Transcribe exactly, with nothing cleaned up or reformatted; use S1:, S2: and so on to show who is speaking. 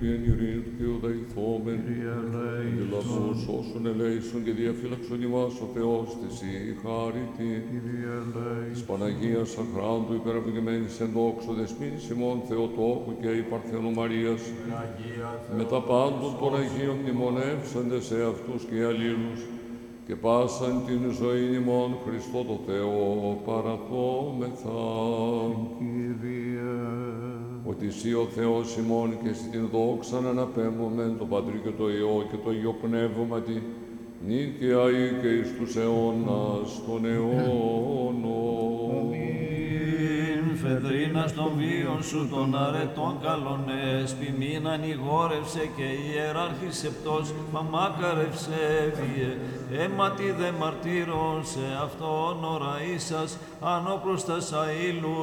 S1: επί εν ειρήνη του Θεού δεηθόμεν, και λαβούς όσων ελέησον και διαφύλαξον ημάς ο Θεός της η χάρητη, της Παναγίας Αχράντου υπεραβηγημένης εν δόξο δεσμήνης ημών Θεοτόκου και η Παρθένου Μαρίας, με τα πάντων των Αγίων μνημονεύσαντες σε αυτούς και αλλήλους, και πάσαν την ζωή ημών Χριστό το Θεό παραθόμεθα. Ότι εσύ ο Θεός ημών και εσύ την δόξαν αναπέμπομεν το Πατρί και το Υιό και το Υιό Πνεύματι, νίκαια ή και εις τους αιώνας των αιώνων.
S2: Φεδρίνας των βίων σου των αρετών καλών έσπιμήν ανηγόρευσε και ιεράρχης επτός μαμάκαρευσε έβιε. Αίματι δε μαρτύρων σε αυτόν οραΐσας ανώπρος τας αήλους